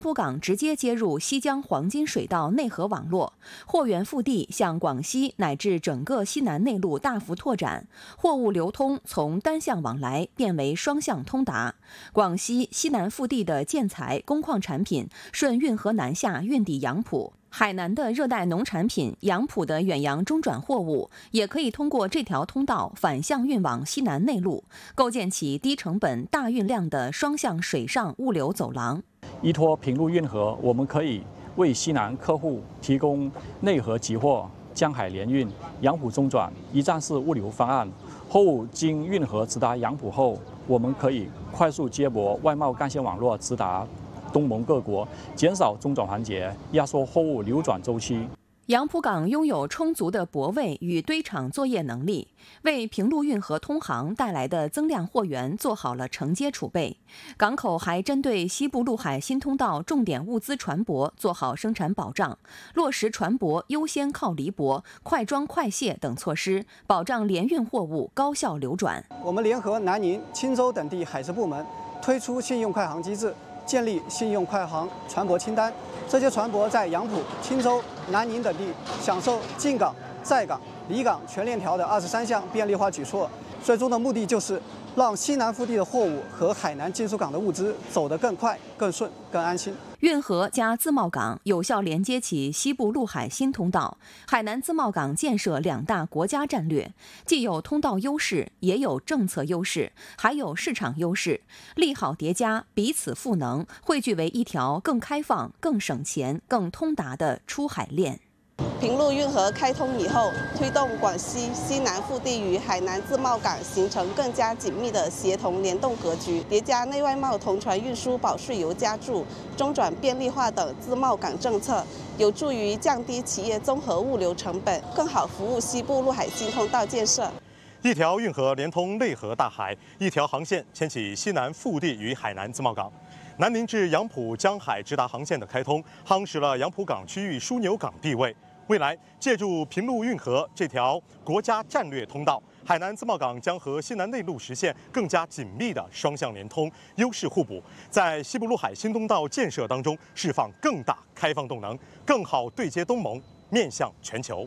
浦港直接接入西江黄金水道内河网络，货源腹地向广西乃至整个西南内陆大幅拓展，货物流通从单向往来变为双向通达。广西西南腹地的建材、工矿产品顺运河南下运抵杨浦。海南的热带农产品、杨浦的远洋中转货物，也可以通过这条通道反向运往西南内陆，构建起低成本、大运量的双向水上物流走廊。 依托平陆运河，我们可以为西南客户提供内河集货、江海联运、杨浦中转一站式物流方案。货物经运河直达杨浦后，我们可以快速接驳外贸干线网络直达东盟各国，减少中转环节，压缩货物流转周期。 杨浦港拥有充足的泊位与堆场作业能力，为平陆运河通航带来的增量货源做好了承接储备。港口还针对西部陆海新通道重点物资船舶做好生产保障，落实船舶优先靠离泊、快装快卸等措施，保障联运货物高效流转。 我们联合南宁、钦州等地海事部门推出信用快航机制，建立信用快航船舶清单。这些船舶在杨浦、钦州、南宁等地享受进港、在港、离港全链条的23项便利化举措，最终的目的就是让西南腹地的货物和海南进出港的物资走得更快、更顺、更安心。 运河加自贸港有效连接起西部陆海新通道，海南自贸港建设两大国家战略，既有通道优势，也有政策优势，还有市场优势，利好叠加，彼此赋能，汇聚为一条更开放、更省钱、更通达的出海链。 平陆运河开通以后，推动广西西南腹地与海南自贸港形成更加紧密的协同联动格局，叠加内外贸同船运输保税油加注、中转便利化等自贸港政策，有助于降低企业综合物流成本，更好服务西部陆海新通道建设。 一条运河连通内河大海，一条航线牵起西南腹地与海南自贸港。南宁至杨浦江海直达航线的开通，夯实了杨浦港区域枢纽港地位。未来，借助平陆运河这条国家战略通道，海南自贸港将和西南内陆实现更加紧密的双向联通，优势互补，在西部陆海新通道建设当中释放更大开放动能，更好对接东盟，面向全球。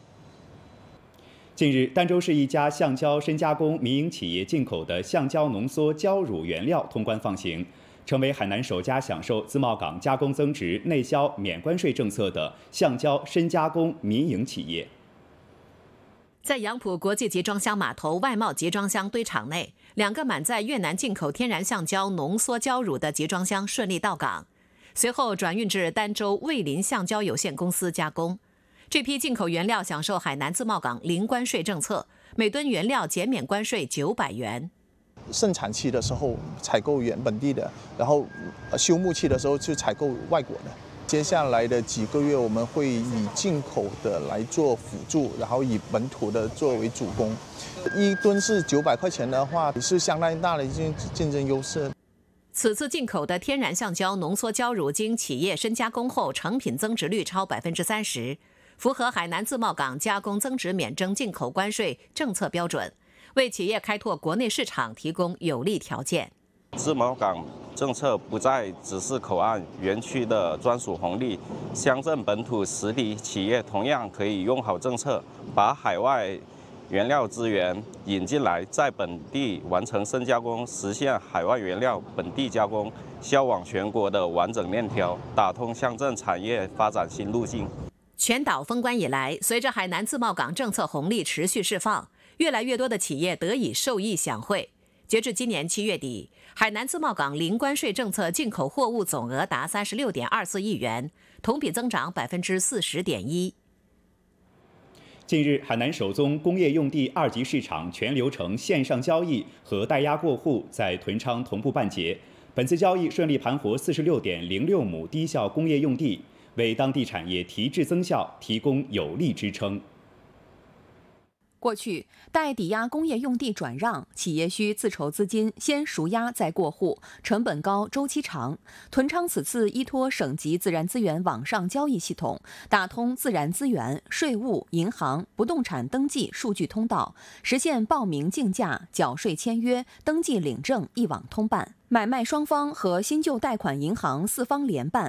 近日，儋州市一家橡胶深加工民营企业进口的橡胶浓缩胶乳原料通关放行，成为海南首家享受自贸港加工增值内销免关税政策的橡胶深加工民营企业。 在杨浦国际集装箱码头外贸集装箱堆场内，2个满载越南进口天然橡胶浓缩胶乳的集装箱顺利到港，随后转运至儋州卫林橡胶有限公司加工。这批进口原料享受海南自贸港零关税政策，每吨原料减免关税900元。 盛产期的时候采购本地的，然后休牧期的时候就采购外国的。接下来的几个月，我们会以进口的来做辅助，然后以本土的作为主攻。1吨是900块钱的话，是相当大的竞争优势。 此次进口的天然橡胶浓缩胶乳经企业深加工后，成品增值率超30%，符合海南自贸港加工增值免征进口关税政策标准，为企业开拓国内市场提供有利条件。 自贸港政策不再只是口岸园区的专属红利，乡镇本土实体企业同样可以用好政策，把海外原料资源引进来，在本地完成深加工，实现海外原料本地加工，销往全国的完整链条，打通乡镇产业发展新路径。 全岛封关以来，随着海南自贸港政策红利持续释放，越来越多的企业得以受益享惠。截至今年7月底，海南自贸港零关税政策进口货物总额达36.24亿元，同比增长40.1%。 近日，海南首宗工业用地2级市场全流程线上交易和代押过户在屯昌同步办结。本次交易顺利盘活46.06亩低效工业用地，为当地产业提质增效提供有力支撑。 过去，待抵押工业用地转让，企业需自筹资金，先赎押再过户，成本高，周期长。屯昌此次依托省级自然资源网上交易系统，打通自然资源、税务、银行、不动产登记数据通道，实现报名竞价、缴税签约、登记领证一网通办。买卖双方和新旧贷款银行4方联办，